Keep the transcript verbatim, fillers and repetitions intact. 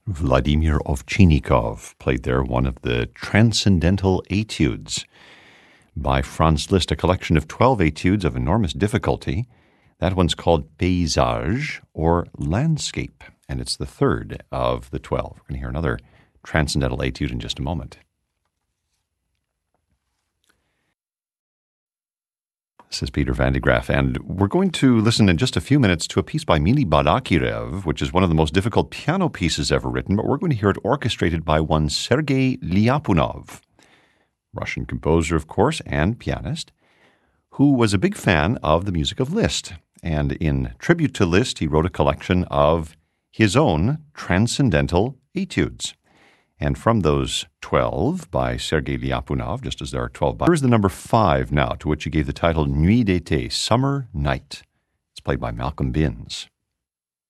Vladimir Ovchinnikov played there one of the Transcendental Etudes by Franz Liszt, a collection of twelve etudes of enormous difficulty. That one's called Paysage, or Landscape, and it's the third of the twelve. We're going to hear another Transcendental Etude in just a moment. This is Peter Van de Graaff, and we're going to listen in just a few minutes to a piece by Mili Balakirev, which is one of the most difficult piano pieces ever written, but we're going to hear it orchestrated by one Sergei Lyapunov, Russian composer, of course, and pianist, who was a big fan of the music of Liszt. And in tribute to Liszt, he wrote a collection of his own transcendental etudes. And from those twelve by Sergei Lyapunov, just as there are twelve by, here's the number five now, to which he gave the title Nuit d'été, Summer Night. It's played by Malcolm Binns.